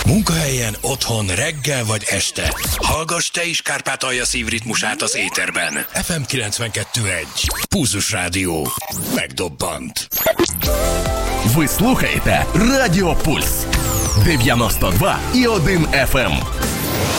Munkahelyen, otthon, reggel vagy este. Hallgass te is Kárpátalja szívritmusát az éterben. FM 92.1. Pulzus Rádió. Megdobbant. Ви слухаєте Радіо Пульс 92,1 FM.